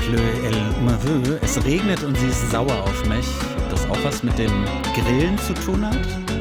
pleut, elle me veut. Es regnet und sie ist sauer auf mich. Ob das auch was mit dem Grillen zu tun hat?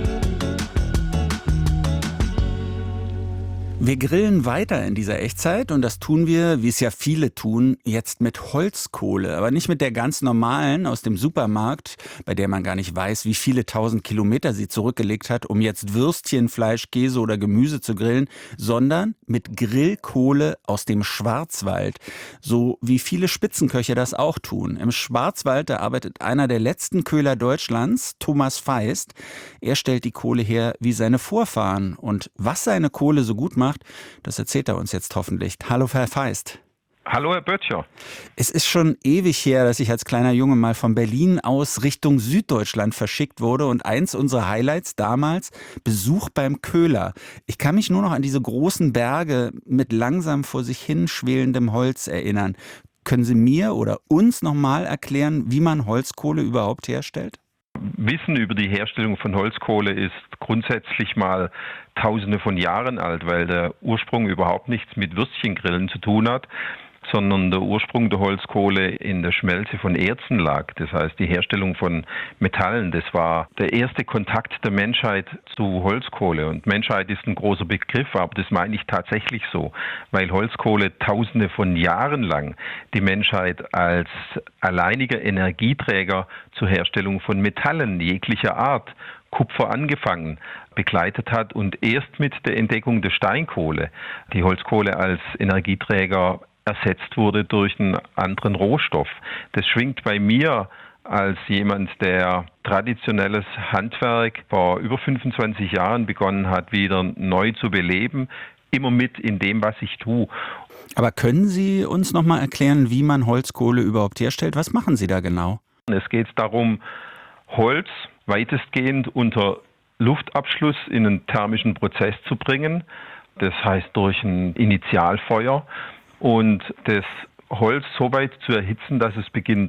Wir grillen weiter in dieser Echtzeit und das tun wir, wie es ja viele tun, jetzt mit Holzkohle. Aber nicht mit der ganz normalen aus dem Supermarkt, bei der man gar nicht weiß, wie viele 1000 Kilometer sie zurückgelegt hat, um jetzt Würstchen, Fleisch, Käse oder Gemüse zu grillen, sondern mit Grillkohle aus dem Schwarzwald. So wie viele Spitzenköche das auch tun. Im Schwarzwald, da arbeitet einer der letzten Köhler Deutschlands, Thomas Feist. Er stellt die Kohle her wie seine Vorfahren. Und was seine Kohle so gut macht, das erzählt er uns jetzt hoffentlich. Hallo, Herr Feist. Hallo, Herr Böttcher. Es ist schon ewig her, dass ich als kleiner Junge mal von Berlin aus Richtung Süddeutschland verschickt wurde und eins unserer Highlights damals, Besuch beim Köhler. Ich kann mich nur noch an diese großen Berge mit langsam vor sich hin schwelendem Holz erinnern. Können Sie mir oder uns nochmal erklären, wie man Holzkohle überhaupt herstellt? Wissen über die Herstellung von Holzkohle ist grundsätzlich mal Tausende von Jahren alt, weil der Ursprung überhaupt nichts mit Würstchengrillen zu tun hat, sondern der Ursprung der Holzkohle in der Schmelze von Erzen lag. Das heißt, die Herstellung von Metallen, das war der erste Kontakt der Menschheit zu Holzkohle. Und Menschheit ist ein großer Begriff, aber das meine ich tatsächlich so, weil Holzkohle Tausende von Jahren lang die Menschheit als alleiniger Energieträger zur Herstellung von Metallen jeglicher Art, Kupfer angefangen, begleitet hat und erst mit der Entdeckung der Steinkohle die Holzkohle als Energieträger ersetzt wurde durch einen anderen Rohstoff. Das schwingt bei mir als jemand, der traditionelles Handwerk vor über 25 Jahren begonnen hat, wieder neu zu beleben, immer mit in dem, was ich tue. Aber können Sie uns noch mal erklären, wie man Holzkohle überhaupt herstellt? Was machen Sie da genau? Es geht darum, Holz weitestgehend unter Luftabschluss in einen thermischen Prozess zu bringen. Das heißt durch ein Initialfeuer. Und das Holz so weit zu erhitzen, dass es beginnt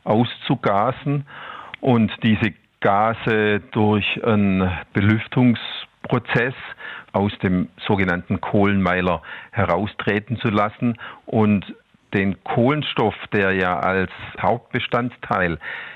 auszugasen und diese Gase durch einen Belüftungsprozess aus dem sogenannten Kohlenmeiler heraustreten zu lassen und den Kohlenstoff, der ja als Hauptbestandteil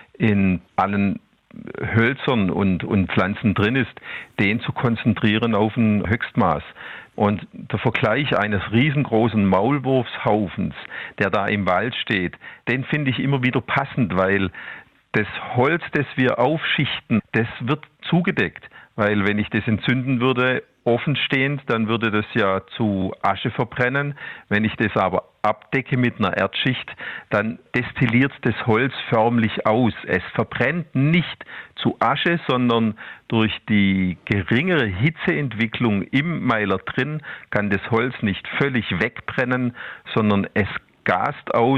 in allen Hölzern und Pflanzen drin ist, den zu konzentrieren auf ein Höchstmaß. Und der Vergleich eines riesengroßen Maulwurfshaufens, der da im Wald steht, den finde ich immer wieder passend, weil das Holz, das wir aufschichten, das wird zugedeckt. Weil wenn ich das entzünden würde, offenstehend, dann würde das ja zu Asche verbrennen. Wenn ich das aber abdecke mit einer Erdschicht, dann destilliert das Holz förmlich aus. Es verbrennt nicht zu Asche, sondern durch die geringere Hitzeentwicklung im Meiler drin kann das Holz nicht völlig wegbrennen, sondern es gast aus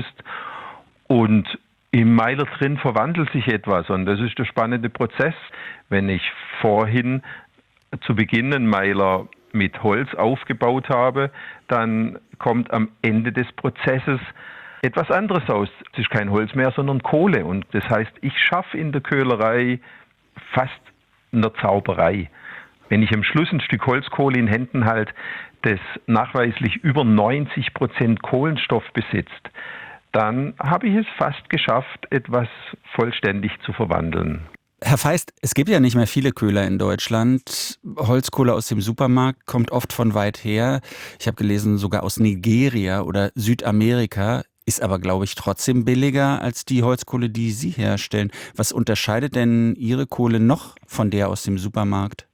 und im Meiler drin verwandelt sich etwas und das ist der spannende Prozess. Wenn ich vorhin zu Beginn einen Meiler mit Holz aufgebaut habe, dann kommt am Ende des Prozesses etwas anderes aus. Es ist kein Holz mehr, sondern Kohle. Und das heißt, ich schaffe in der Köhlerei fast eine Zauberei. Wenn ich am Schluss ein Stück Holzkohle in Händen halte, das nachweislich über 90% Kohlenstoff besitzt, dann habe ich es fast geschafft, etwas vollständig zu verwandeln. Herr Feist, es gibt ja nicht mehr viele Köhler in Deutschland. Holzkohle aus dem Supermarkt kommt oft von weit her. Ich habe gelesen, sogar aus Nigeria oder Südamerika, ist aber, glaube ich, trotzdem billiger als die Holzkohle, die Sie herstellen. Was unterscheidet denn Ihre Kohle noch von der aus dem Supermarkt?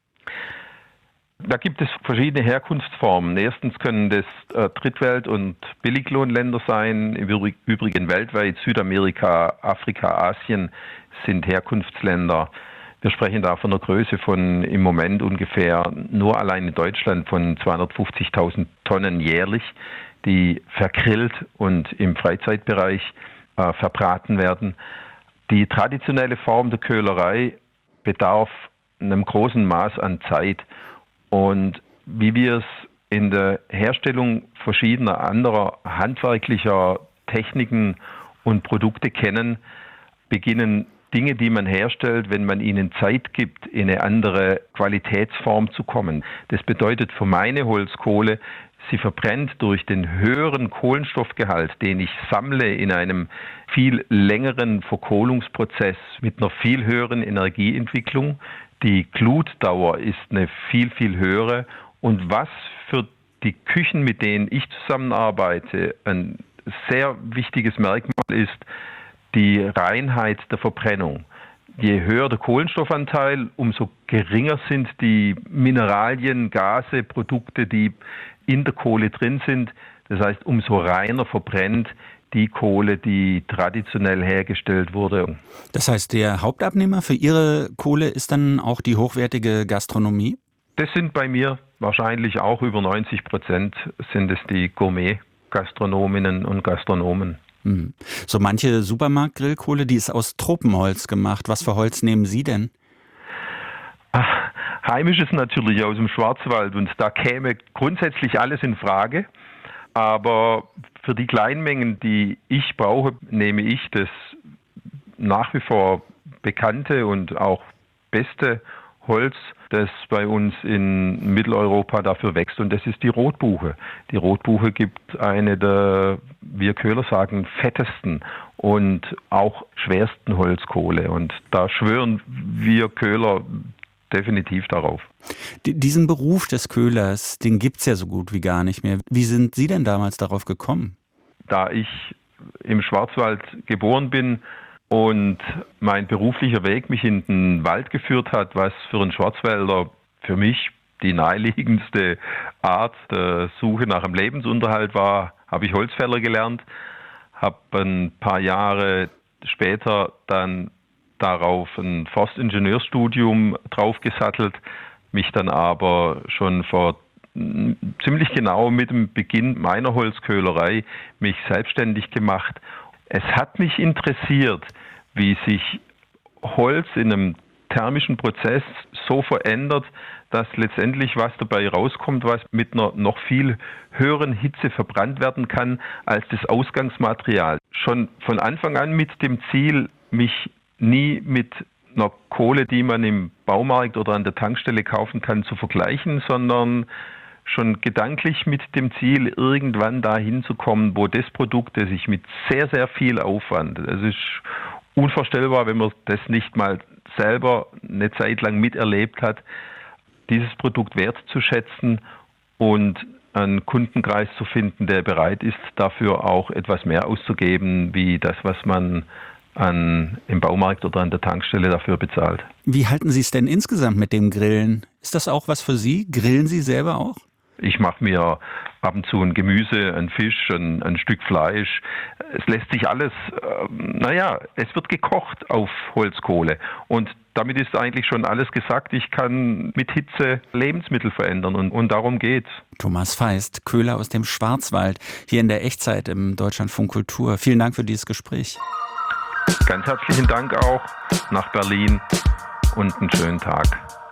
Da gibt es verschiedene Herkunftsformen. Erstens können das Drittwelt- und Billiglohnländer sein. Im Übrigen weltweit Südamerika, Afrika, Asien sind Herkunftsländer. Wir sprechen da von einer Größe von im Moment ungefähr nur allein in Deutschland von 250.000 Tonnen jährlich, die vergrillt und im Freizeitbereich verbraten werden. Die traditionelle Form der Köhlerei bedarf einem großen Maß an Zeit. Und wie wir es in der Herstellung verschiedener anderer handwerklicher Techniken und Produkte kennen, beginnen Dinge, die man herstellt, wenn man ihnen Zeit gibt, in eine andere Qualitätsform zu kommen. Das bedeutet für meine Holzkohle, Sie verbrennt durch den höheren Kohlenstoffgehalt, den ich sammle in einem viel längeren Verkohlungsprozess mit einer viel höheren Energieentwicklung. Die Glutdauer ist eine viel, viel höhere. Und was für die Küchen, mit denen ich zusammenarbeite, ein sehr wichtiges Merkmal ist, die Reinheit der Verbrennung. Je höher der Kohlenstoffanteil, umso geringer sind die Mineralien, Gase, Produkte, die in der Kohle drin sind. Das heißt, umso reiner verbrennt die Kohle, die traditionell hergestellt wurde. Das heißt, der Hauptabnehmer für Ihre Kohle ist dann auch die hochwertige Gastronomie? Das sind bei mir wahrscheinlich auch über 90% sind es die Gourmet-Gastronominnen und Gastronomen. So manche Supermarktgrillkohle, die ist aus Tropenholz gemacht. Was für Holz nehmen Sie denn? Heimisches natürlich aus dem Schwarzwald und da käme grundsätzlich alles in Frage. Aber für die Kleinmengen, die ich brauche, nehme ich das nach wie vor bekannte und auch beste Holz, das bei uns in Mitteleuropa dafür wächst, und das ist die Rotbuche. Die Rotbuche gibt eine der, wir Köhler sagen, fettesten und auch schwersten Holzkohle, und da schwören wir Köhler definitiv darauf. Diesen Beruf des Köhlers, den gibt es ja so gut wie gar nicht mehr. Wie sind Sie denn damals darauf gekommen? Da ich im Schwarzwald geboren bin und mein beruflicher Weg mich in den Wald geführt hat, was für einen Schwarzwälder für mich die naheliegendste Art der Suche nach einem Lebensunterhalt war, habe ich Holzfäller gelernt, habe ein paar Jahre später dann darauf ein Forstingenieursstudium draufgesattelt, mich dann aber schon vor ziemlich genau mit dem Beginn meiner Holzköhlerei mich selbstständig gemacht. Es hat mich interessiert, wie sich Holz in einem thermischen Prozess so verändert, dass letztendlich was dabei rauskommt, was mit einer noch viel höheren Hitze verbrannt werden kann als das Ausgangsmaterial. Schon von Anfang an mit dem Ziel, mich nie mit einer Kohle, die man im Baumarkt oder an der Tankstelle kaufen kann, zu vergleichen, sondern schon gedanklich mit dem Ziel, irgendwann dahin zu kommen, wo das Produkt, das ich mit sehr, sehr viel Aufwand, es ist unvorstellbar, wenn man das nicht mal selber eine Zeit lang miterlebt hat, dieses Produkt wertzuschätzen und einen Kundenkreis zu finden, der bereit ist, dafür auch etwas mehr auszugeben, wie das, was man im Baumarkt oder an der Tankstelle dafür bezahlt. Wie halten Sie es denn insgesamt mit dem Grillen? Ist das auch was für Sie? Grillen Sie selber auch? Ich mache mir ab und zu ein Gemüse, ein Fisch, ein Stück Fleisch. Es lässt sich alles, es wird gekocht auf Holzkohle. Und damit ist eigentlich schon alles gesagt. Ich kann mit Hitze Lebensmittel verändern und darum geht's. Thomas Feist, Köhler aus dem Schwarzwald, hier in der Echtzeit im Deutschlandfunk Kultur. Vielen Dank für dieses Gespräch. Ganz herzlichen Dank auch nach Berlin und einen schönen Tag.